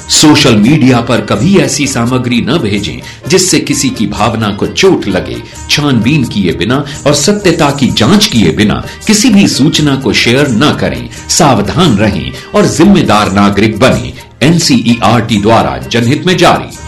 Social media पर कभी ऐसी सामग्री न भेजें जिससे किसी की भावना को चोट लगे। छानबीन किए बिना और सत्यता की जांच किए बिना किसी भी सूचना को शेयर न करें। सावधान रहें और जिम्मेदार नागरिक बनें। एनसीईआरटी द्वारा जनहित में जारी।